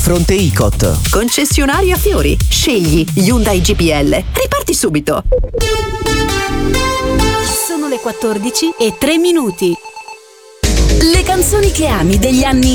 Fronte Icot. Concessionaria Fiori. Scegli Hyundai GPL. Riparti subito. Sono le 14:03. Le canzoni che ami degli anni